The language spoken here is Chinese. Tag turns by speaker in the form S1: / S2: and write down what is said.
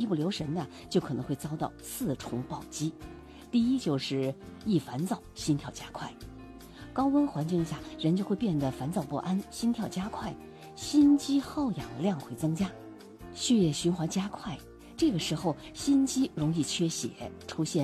S1: 一不留神呢，就可能会遭到4重暴击。第一就是易烦躁，心跳加快。高温环境下，人就会变得烦躁不安，心跳加快，心肌耗氧量会增加，血液循环加快。这个时候心肌容易缺血，出现